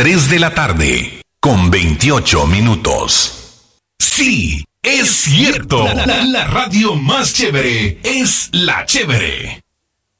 3 de la tarde, con 28 minutos. Sí, es cierto. La radio más chévere es La Chévere.